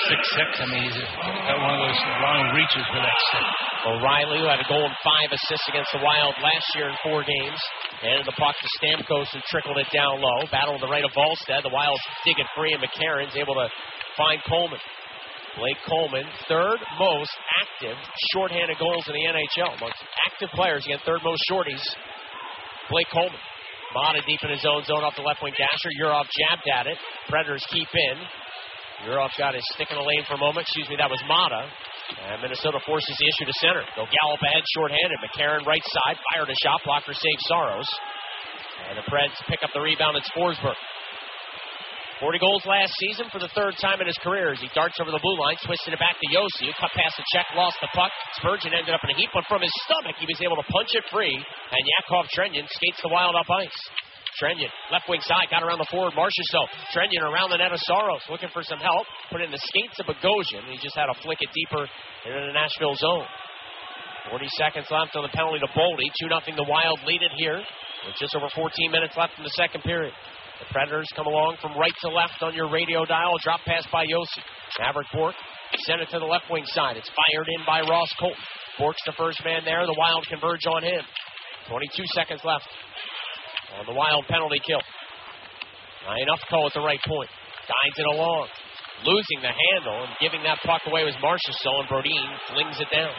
6'6". I mean, he's got one of those long reaches for that stick. O'Reilly, who had a goal and 5 assists against the Wild last year in 4 games. Handed the puck to Stamkos, who trickled it down low. Battle on the right of Volstead. The Wild dig it free, and McCarron's able to find Coleman. Blake Coleman, third most active shorthanded goals in the NHL. Amongst active players, again, third most shorties. Blake Coleman. Mata deep in his own zone off the left wing dasher. Yurov jabbed at it. Predators keep in. Yurov got his stick in the lane for a moment. That was Mata. And Minnesota forces the issue to center. They'll gallop ahead shorthanded. McCarron right side. Fired a shot. Blocker saves Saros. And the Preds pick up the rebound. It's Forsberg. 40 goals last season for the third time in his career as he darts over the blue line, twisted it back to Yossi. Cut past the check, lost the puck. Spurgeon ended up in a heap, but from his stomach, he was able to punch it free. And Yakov Trenyan skates the Wild up ice. Trenyan, left wing side, got around the forward, Marchessault. Trenyan around the net of Saros, looking for some help. Put in the skates of Bogosian. He just had to flick it deeper into the Nashville zone. 40 seconds left on the penalty to Boldy. 2-0 the Wild lead it here with just over 14 minutes left in the second period. The Predators come along from right to left on your radio dial. Drop pass by Yossi. Maverick Bourque sent it to the left wing side. It's fired in by Ross Colton. Bourque's the first man there. The Wild converge on him. 22 seconds left on the Wild penalty kill. Ryan Ufko at the right point. Guides it along. Losing the handle and giving that puck away was Marchessault, and Brodin flings it down.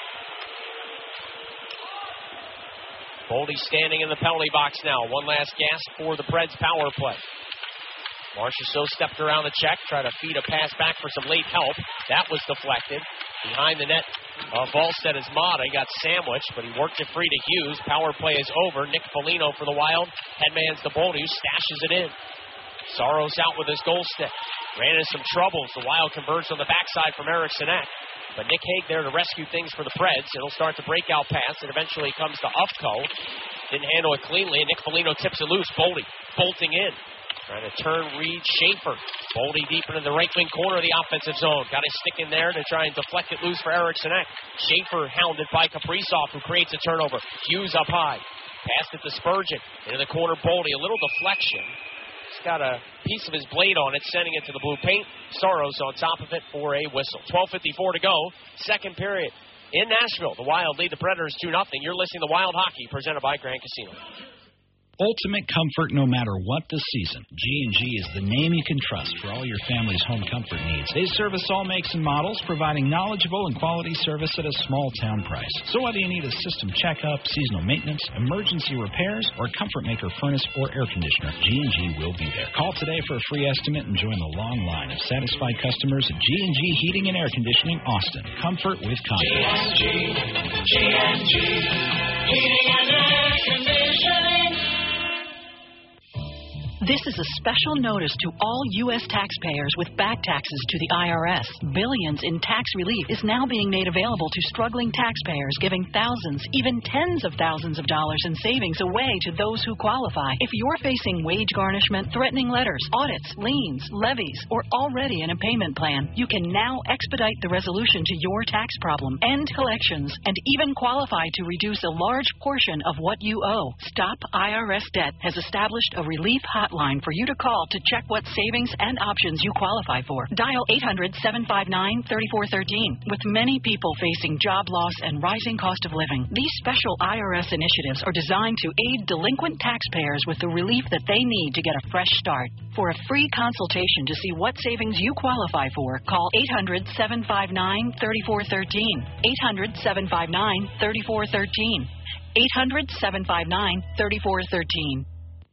Boldy standing in the penalty box now. One last gasp for the Preds power play. Marchessault stepped around the check, tried to feed a pass back for some late help. That was deflected. Behind the net, Volstead is Mata. He got sandwiched, but he worked it free to Hughes. Power play is over. Nick Foligno for the Wild. Headman's to Boldy, who stashes it in. Saros out with his goal stick. Ran into some troubles. The Wild converts on the backside from Eric Sinek. But Nick Hague there to rescue things for the Preds. It'll start the breakout pass. It eventually comes to Ufko. Didn't handle it cleanly. And Nick Foligno tips it loose. Boldy bolting in. Trying to turn Reed Schaefer. Boldy deep into the right wing corner of the offensive zone. Got his stick in there to try and deflect it loose for Eric Sinek. Schaefer hounded by Kaprizov, who creates a turnover. Hughes up high. Passed it to Spurgeon. Into the corner, Boldy. A little deflection. He's got a piece of his blade on it, sending it to the blue paint. Saros on top of it for a whistle. 12:54 to go. Second period. In Nashville, the Wild lead the Predators 2-0. You're listening to Wild Hockey, presented by Grand Casino. Ultimate comfort no matter what the season. G&G is the name you can trust for all your family's home comfort needs. They service all makes and models, providing knowledgeable and quality service at a small town price. So whether you need a system checkup, seasonal maintenance, emergency repairs, or Comfort Maker furnace or air conditioner, G&G will be there. Call today for a free estimate and join the long line of satisfied customers at G&G Heating and Air Conditioning, Austin. Comfort with confidence. G&G Heating and Air Conditioning. This is a special notice to all U.S. taxpayers with back taxes to the IRS. Billions in tax relief is now being made available to struggling taxpayers, giving thousands, even tens of thousands of dollars in savings away to those who qualify. If you're facing wage garnishment, threatening letters, audits, liens, levies, or already in a payment plan, you can now expedite the resolution to your tax problem, end collections, and even qualify to reduce a large portion of what you owe. Stop IRS Debt has established a relief hotline for you to call to check what savings and options you qualify for. Dial 800-759-3413. With many people facing job loss and rising cost of living, these special IRS initiatives are designed to aid delinquent taxpayers with the relief that they need to get a fresh start. For a free consultation to see what savings you qualify for, call 800-759-3413. 800-759-3413. 800-759-3413.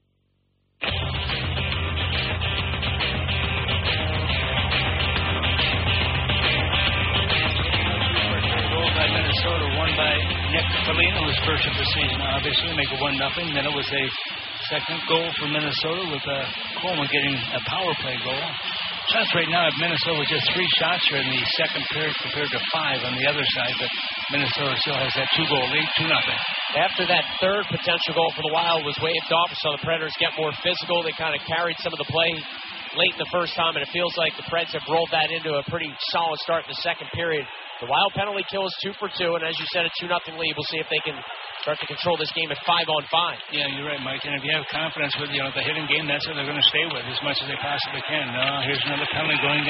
Minnesota, won by Nick Foligno, who was first of the season, obviously, make it 1-0. Then it was a second goal for Minnesota with Coleman getting a power play goal. Shots right now at Minnesota with just 3 shots here in the second period compared to 5 on the other side, but Minnesota still has that 2-goal lead, 2-0. After that third potential goal for the Wild was waved off, so the Predators get more physical. They kind of carried some of the play late in the first time, and it feels like the Preds have rolled that into a pretty solid start in the second period. The Wild penalty kill is 2 for 2, and as you said, a 2-0 lead. We'll see if they can start to control this game at 5-on-5. Yeah, you're right, Mike. And if you have confidence with the hitting game, that's what they're going to stay with as much as they possibly can. Here's another penalty going